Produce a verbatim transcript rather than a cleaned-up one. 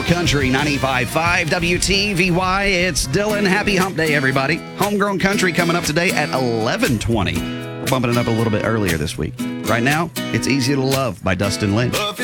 Country ninety-five point five W T V Y. It's Dylan. Happy Hump Day, everybody. Homegrown Country coming up today at eleven twenty. We're bumping it up a little bit earlier this week. Right now, it's Easy to Love by Dustin Lynch.